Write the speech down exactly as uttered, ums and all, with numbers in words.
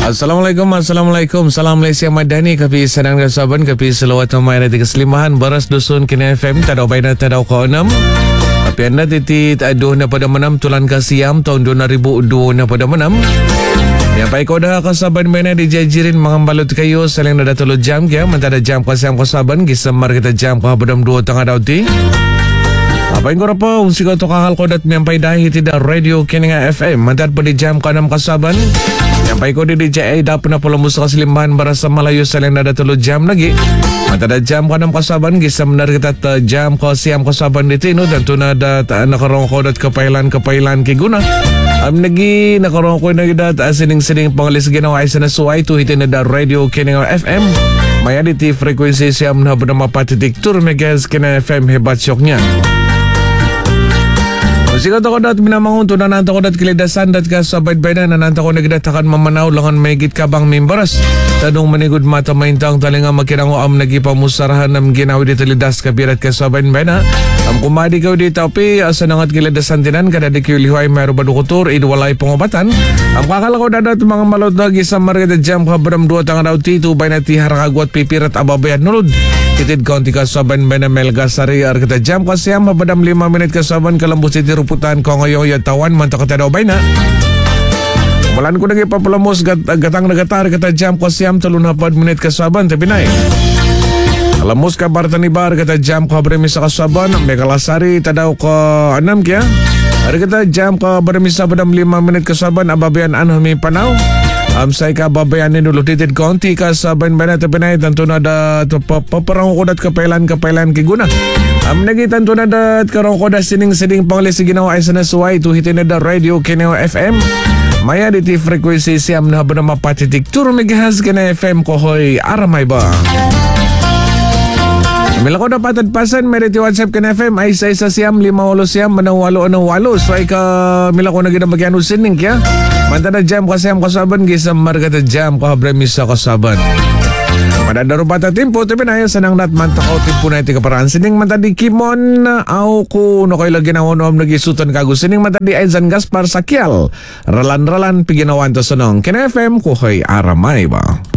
Assalamualaikum, Assalamualaikum. Salam Malaysia Madani. Kapi senang dan saban. Kapi selawat nomor ayat keselimahan. Baras dusun kini F M. Tadau baina tadau ka enam. Kapi anda titit aduh na pada menam. Tulan kasiam tahun dua ribu dua na pada menam. Yang baik kau dah kasaban mana dijajirin mengambalut kayu. Saling nada tulu jam kaya. Mentada jam kasiam kasaban. Gisemar kita jam kau bedam dua tengah dauti. Apa yang kau rapa? Usi kau tukang hal kau dat menyampai dahi tidak radio Keninga F M. Mentada pada jam kau enam kasaban. Yang baik kau di D J A dah pernah pola musuh keselimbahan Barasa Melayu saling ada telu jam lagi. Mata ada jam kau enam kasaban. Kisah benar kita jam kau siam kasaban di tinu. Tentu ada nakarong kau dat kepailan-kepailan kiguna. Am lagi nakarong kau nagi dat sining-sining pangalis ginaw ay sanasuay tu hitin ada radio Keninga F M. Maya di ti frekuensi siam na bernama patitik tur megas Keninga F M hebat syoknya. Jika tak ada minamangun tu nanti tak ada keledasan dat ka sahabat badan nanti tak ada kedatakan memanaw langan megit kabang memberas tanong menigud mata maintang talinga makinango am nagi pamusarahan nam ginawi di teledas kabirat ka sahabat badan am kumadi kau di tapi asa nangat keledasan tinan kada di kiulihuay mayro badukutur idwalay pengobatan am kakala kau dadat mga malot lagi sa marita jam kabram dua tangan daw titu bayna ti harakaguat pipirat ababayan nulod kitid kaunti ka sahabat badan melgasari ar kita jam kasyam mabadam lima menit ka sahabat kalambus iti putan ko ngayon yung tawan mantak kita daw bay na malan ko nagi papalamos gat, gatang nagatar kata jam ko siyam talun hapad minit kasaban tapi naik alamos ka barta ni bar kata jam ko beremisa kasaban megalasari tadaw ko anam kya hari kata jam ko beremisa badam lima menit kasaban ababayan anho mi panaw am say ka babayan ni nulu titid konti kasaban bay na tapi naik tentu nada paparang ko dat kapailan-kapailan kiguna. Am nagitan to na dat karong ko da sining-sining panglis ginawa ay sanasuay to hitin na da radio Keninga F M. Maya di ti frekuensi siyam na bernama patitik tur megahas Keninga F M ko hoy aramay ba. Mila ko na patadpasan meron ti WhatsApp Keninga F M ay isa isa siyam lima walo siyam manawalo anawalo. So ay ka mila ko na ginamagyano sining kya. Mantana jam kasiyam kasaban gisam margata jam kahabramisa kasaban. Madadaro bata timpo tapi na yun sanang nat mantakaw timpo na iti kaparaan sining matadi Kimon au ko no kayo lagi na wano am nagisutan kago sining matadi Aizan Gaspar Sakial ralan-ralan piginawan to sanong Keninga F M ko kay aramay ba.